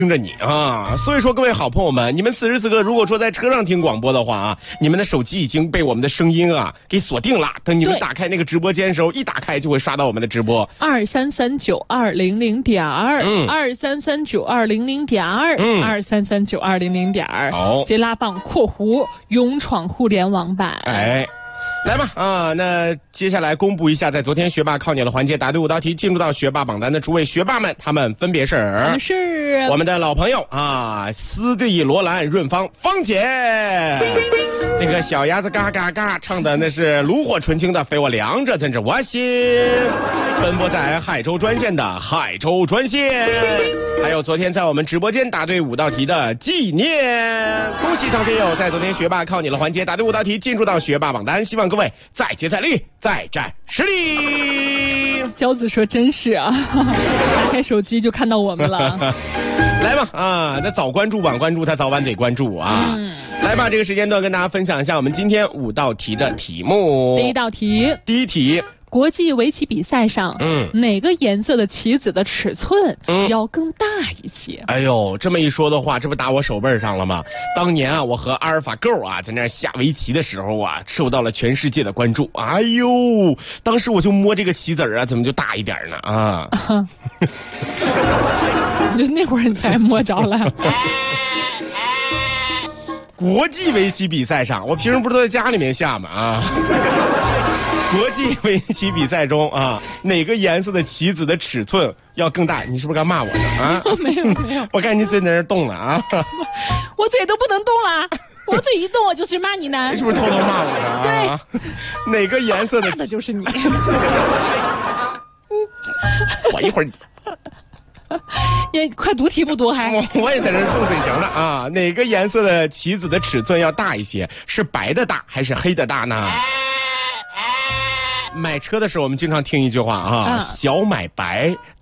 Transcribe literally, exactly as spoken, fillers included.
听着你啊，所以说各位好朋友们，你们此时此刻如果说在车上听广播的话啊，你们的手机已经被我们的声音啊给锁定了。等你们打开那个直播间的时候，一打开就会刷到我们的直播。 二三三九二零零点儿，嗯，二三三九二零零点儿，嗯，二三三九二零零点儿。好，接拉棒括弧勇闯互联网版。 哎。来吧啊，那接下来公布一下，在昨天学霸靠你了环节答对五道题进入到学霸榜单的诸位学霸们，他们分别是是我们的老朋友啊，斯蒂罗兰润芳芳姐，那个小鸭子嘎嘎嘎唱的那是炉火纯青的非我凉着真是我心，奔波在海州专线的海州专线，还有昨天在我们直播间答对五道题的纪念，恭喜张天友在昨天学霸靠你了环节答对五道题进入到学霸榜单，希望各位再接再厉，再战实力。 娇子说真是啊，打开手机就看到我们了。 来吧啊，那早关注晚关注，他早晚得关注啊。嗯、来吧，这个时间段跟大家分享一下我们今天五道题的题目。 第一道题， 第一题。 国际围棋比赛上，嗯，哪个颜色的棋子的尺寸要更大一些？ 哎呦，这么一说的话，这不打我手背上了吗？当年啊，我和阿尔法狗啊在那下围棋的时候啊，受到了全世界的关注。哎呦，当时我就摸这个棋子啊，怎么就大一点呢？啊， 就那会儿你才摸着了。 国际围棋比赛上，我平时不是都在家里面下吗？啊。国际围棋比赛中啊，哪个颜色的棋子的尺寸要更大？你是不是刚骂我呢？啊， 没有没有， 我看你嘴在那动了啊！ 我嘴都不能动了，我嘴一动我就是骂你呢。 你是不是偷偷骂我呢？啊，对，哪个颜色的？ 那就是你。 我一会儿。 你快读题不读还？ 我我也在这动嘴型了啊！哪个颜色的棋子的尺寸要大一些？是白的大还是黑的大呢？买车的时候我们经常听一句话啊，小买白